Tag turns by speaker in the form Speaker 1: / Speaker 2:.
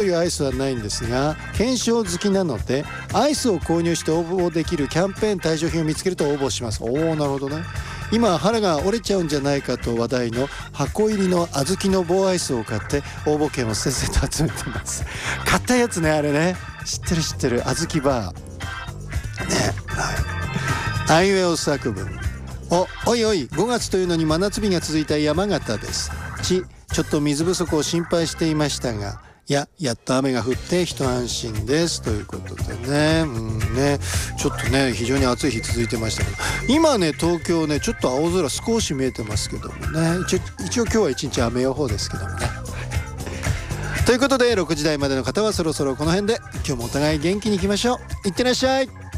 Speaker 1: いうアイスはないんですが、検証好きなのでアイスを購入して応募できるキャンペーン対象品を見つけると応募します。おお、なるほどね。今腹が折れちゃうんじゃないかと話題の箱入りの小豆の棒アイスを買って応募券をせっせと集めてます。買ったやつね、あれね、知ってる小豆バーね。はい、あいうえお作文。おいおい、5月というのに真夏日が続いた山形です。ちょっと水不足を心配していましたが、やっと雨が降って一安心ですということでね。ちょっとね、非常に暑い日続いてましたけど、今ね東京ねちょっと青空少し見えてますけどもね、一応今日は一日雨予報ですけどもね。ということで6時台までの方はそろそろこの辺で、今日もお互い元気にいきましょう。いってらっしゃい。